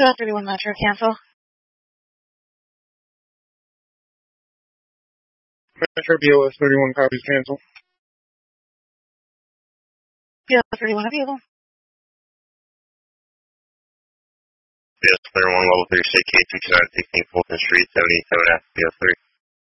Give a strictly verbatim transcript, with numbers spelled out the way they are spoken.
thirty-one Metro, cancel. Metro B L S thirty-one copies, cancel. B L S thirty-one available. B L S thirty-one, level three, state K two two nine sixteen Fulton Street, seventy-seven F, B L S three.